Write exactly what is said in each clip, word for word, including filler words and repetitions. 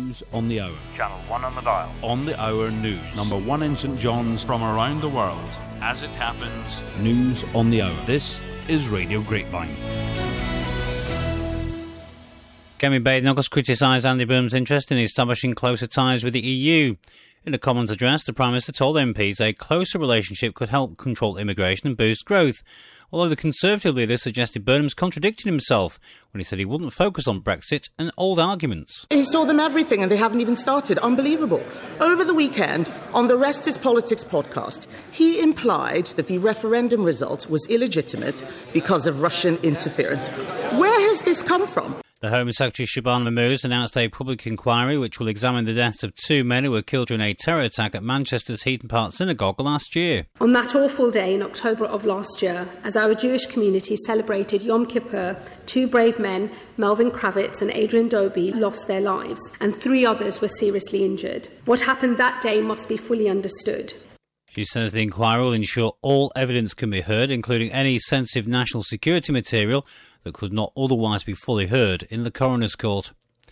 News on the Hour. Channel one on the dial. On the Hour News. Number one in St John's. From around the world. As it happens. News on the Hour. This is Radio Grapevine. Kemi Badenoch criticised Andy Burnham's interest in establishing closer ties with the E U. In a Commons address, the Prime Minister told M Ps a closer relationship could help control immigration and boost growth, although the Conservative leader suggested Burnham's contradicted himself when he said he wouldn't focus on Brexit and old arguments. He saw them everything and they haven't even started. Unbelievable. Over the weekend, on the Rest is Politics podcast, he implied that the referendum result was illegitimate because of Russian interference. Where has this come from? The Home Secretary Shabana Mahmood announced a public inquiry which will examine the deaths of two men who were killed during a terror attack at Manchester's Heaton Park Synagogue last year. On that awful day in October of last year, as our Jewish community celebrated Yom Kippur, two brave men, Melvin Kravitz and Adrian Dobie, lost their lives, and three others were seriously injured. What happened that day must be fully understood. She says the inquiry will ensure all evidence can be heard, including any sensitive national security material that could not otherwise be fully heard in the coroner's court.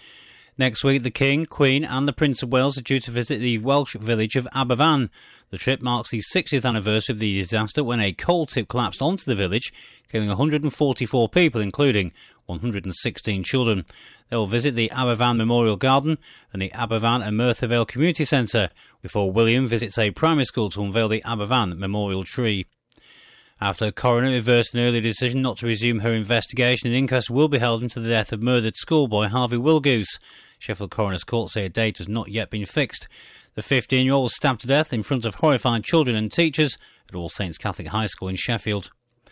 Next week, the King, Queen and the Prince of Wales are due to visit the Welsh village of Aberfan. The trip marks the sixtieth anniversary of the disaster when a coal tip collapsed onto the village, killing one hundred forty-four people, including one hundred sixteen children. They will visit the Aberfan Memorial Garden and the Aberfan and Merthyr Vale Community Centre before William visits a primary school to unveil the Aberfan Memorial Tree. After a coroner reversed an earlier decision not to resume her investigation, an inquest will be held into the death of murdered schoolboy Harvey Wilgoose. Sheffield Coroner's Court say a date has not yet been fixed. The fifteen-year-old was stabbed to death in front of horrified children and teachers at All Saints Catholic High School in Sheffield.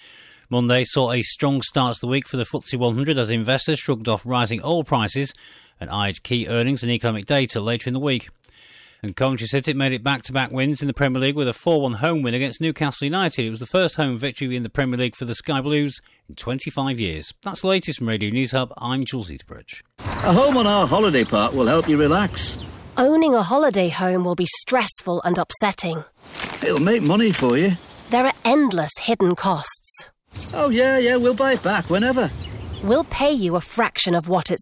Monday saw a strong start to the week for the F T S E one hundred as investors shrugged off rising oil prices and eyed key earnings and economic data later in the week. And Coventry City made it back-to-back wins in the Premier League with a four one home win against Newcastle United. It was the first home victory in the Premier League for the Sky Blues in twenty-five years. That's the latest from Radio News Hub. I'm Jules Eaterbridge. A home on our holiday park will help you relax. Owning a holiday home will be stressful and upsetting. It'll make money for you. There are endless hidden costs. Oh, yeah, yeah, we'll buy it back whenever. We'll pay you a fraction of what it's